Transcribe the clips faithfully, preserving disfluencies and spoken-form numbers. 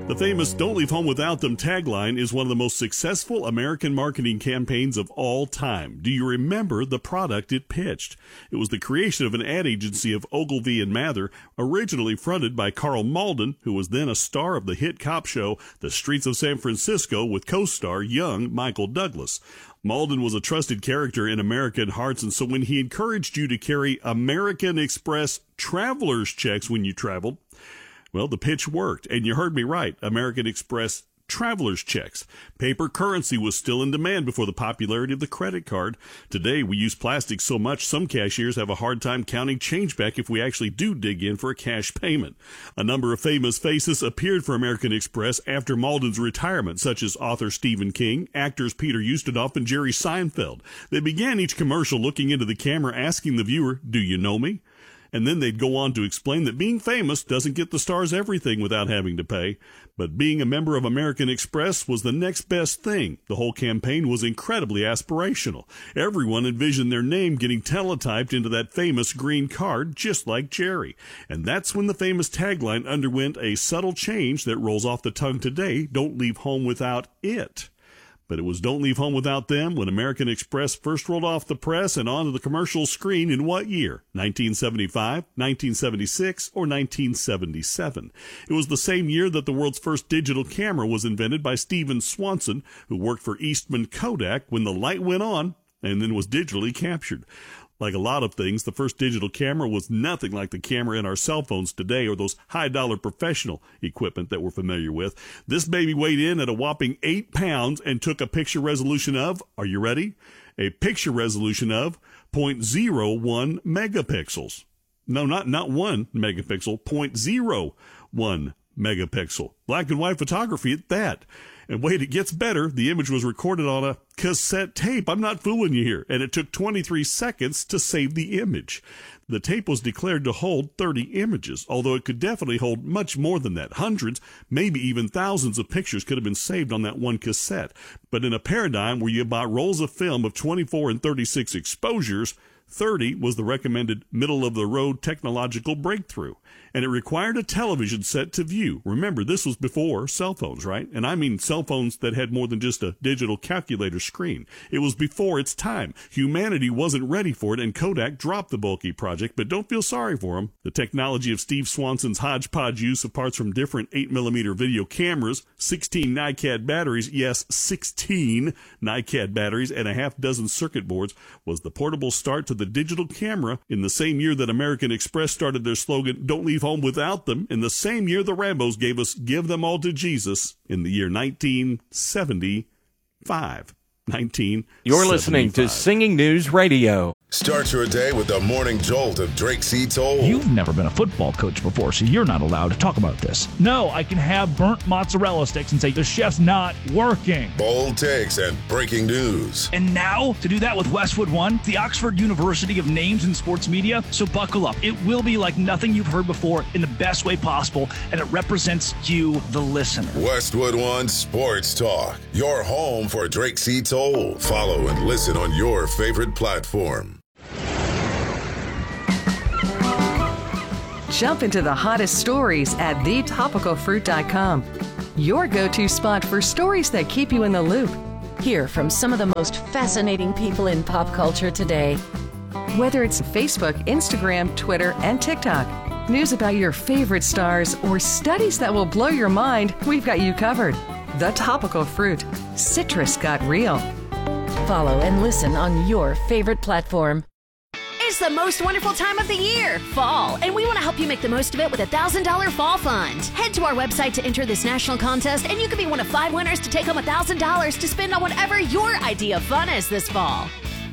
The famous "Don't Leave Home Without Them" tagline is one of the most successful American marketing campaigns of all time. Do you remember the product it pitched? It was the creation of an ad agency of Ogilvy and Mather, originally fronted by Carl Malden, who was then a star of the hit cop show The Streets of San Francisco with co-star young Michael Douglas. Malden was a trusted character in American hearts, and so when he encouraged you to carry American Express traveler's checks when you traveled, well, the pitch worked, and you heard me right, American Express traveler's checks. Paper currency was still in demand before the popularity of the credit card. Today, we use plastic so much, some cashiers have a hard time counting change back if we actually do dig in for a cash payment. A number of famous faces appeared for American Express after Malden's retirement, such as author Stephen King, actors Peter Ustinov, and Jerry Seinfeld. They began each commercial looking into the camera, asking the viewer, "Do you know me?" And then they'd go on to explain that being famous doesn't get the stars everything without having to pay, but being a member of American Express was the next best thing. The whole campaign was incredibly aspirational. Everyone envisioned their name getting teletyped into that famous green card, just like Jerry. And that's when the famous tagline underwent a subtle change that rolls off the tongue today: "Don't leave home without it." But it was "Don't Leave Home Without Them" when American Express first rolled off the press and onto the commercial screen in what year? nineteen seventy-five, nineteen seventy-six, or nineteen seventy-seven? It was the same year that the world's first digital camera was invented by Stephen Swanson, who worked for Eastman Kodak, when the light went on and then was digitally captured. Like a lot of things, the first digital camera was nothing like the camera in our cell phones today or those high-dollar professional equipment that we're familiar with. This baby weighed in at a whopping eight pounds and took a picture resolution of, are you ready? A picture resolution of zero point zero one megapixels. No, not, not one megapixel, zero point zero one megapixel. Black and white photography at that. And wait, it gets better. The image was recorded on a cassette tape. I'm not fooling you here. And it took twenty-three seconds to save the image. The tape was declared to hold thirty images, although it could definitely hold much more than that. Hundreds, maybe even thousands of pictures could have been saved on that one cassette. But in a paradigm where you bought rolls of film of twenty-four and thirty-six exposures, thirty was the recommended middle-of-the-road technological breakthrough, and it required a television set to view. Remember, this was before cell phones, right? And I mean cell phones that had more than just a digital calculator screen. It was before its time. Humanity wasn't ready for it, and Kodak dropped the bulky project, but don't feel sorry for them. The technology of Steve Swanson's hodgepodge use of parts from different eight millimeter video cameras, sixteen NiCad batteries, yes, sixteen NiCad batteries, and a half dozen circuit boards was the portable start to the digital camera in the same year that American Express started their slogan, "Don't leave home without them," in the same year the Rambos gave us "Give Them All to Jesus" in the year nineteen seventy-five. nineteen seventy-five. You're listening to Singing News Radio. Start your day with the morning jolt of Drake C. Toll. You've never been a football coach before, so you're not allowed to talk about this. No, I can have burnt mozzarella sticks and say the chef's not working. Bold takes and breaking news. And now, to do that with Westwood One, the Oxford University of Names in Sports Media. So buckle up. It will be like nothing you've heard before in the best way possible, and it represents you, the listener. Westwood One Sports Talk, your home for Drake C. Toll. Follow and listen on your favorite platform. Jump into the hottest stories at the topical fruit dot com. Your go-to spot for stories that keep you in the loop. Hear from some of the most fascinating people in pop culture today. Whether it's Facebook, Instagram, Twitter, and TikTok, news about your favorite stars, or studies that will blow your mind, we've got you covered. The Topical Fruit. Citrus got real. Follow and listen on your favorite platform. It's the most wonderful time of the year, fall, and we want to help you make the most of it with a one thousand dollars Fall Fund. Head to our website to enter this national contest, and you could be one of five winners to take home one thousand dollars to spend on whatever your idea of fun is this fall.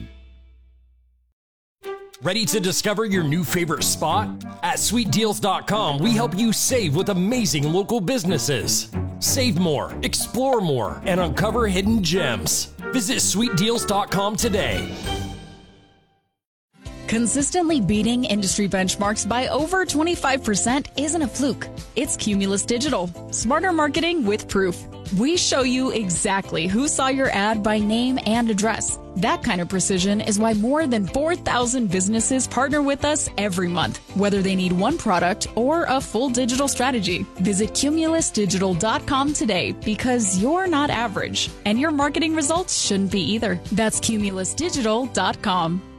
Ready to discover your new favorite spot? At sweet deals dot com, we help you save with amazing local businesses. Save more, explore more, and uncover hidden gems. Visit sweet deals dot com today. Consistently beating industry benchmarks by over twenty-five percent isn't a fluke. It's Cumulus Digital. Smarter marketing with proof. We show you exactly who saw your ad by name and address. That kind of precision is why more than four thousand businesses partner with us every month, whether they need one product or a full digital strategy. Visit Cumulus Digital dot com today, because you're not average, and your marketing results shouldn't be either. That's Cumulus Digital dot com.